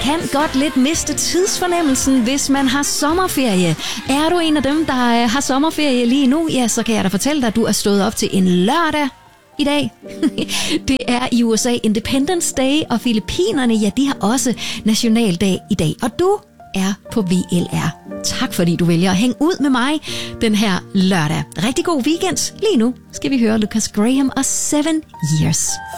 kan godt lidt miste tidsfornemmelsen, hvis man har sommerferie. Er du en af dem, der har sommerferie lige nu, ja, så kan jeg da fortælle dig, at du er stået op til en lørdag i dag. Det er i USA Independence Day, og Filippinerne, ja, de har også nationaldag i dag. Og du er på VLR. Tak fordi du vælger at hænge ud med mig den her lørdag. Rigtig god weekend. Lige nu skal vi høre Lucas Graham og 7 Years.